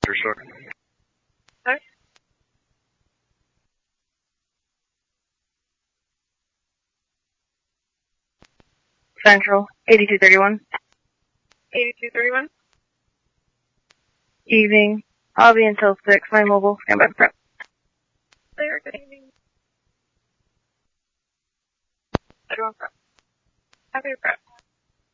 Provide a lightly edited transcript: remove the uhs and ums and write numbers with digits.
For sure. Sorry? Central, 8231. 8231? Evening. I'll be until 6. My mobile. Stand by for prep. Clear, good evening. Everyone prep. Happy to prep.